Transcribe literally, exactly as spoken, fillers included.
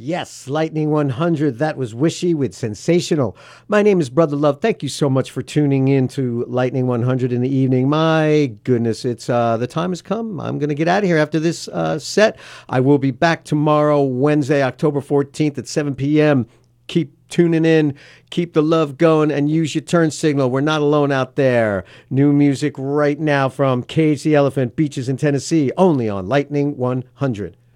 Yes, Lightning one hundred. That was Wishy with Sensational. My name is Brother Love. Thank you so much for tuning in to Lightning one hundred in the evening. My goodness, it's uh, the time has come. I'm going to get out of here after this uh, set. I will be back tomorrow, Wednesday, October fourteenth at seven p.m. Keep tuning in, keep the love going, and use your turn signal. We're not alone out there. New music right now from Cage the Elephant, Beaches in Tennessee, only on Lightning one hundred.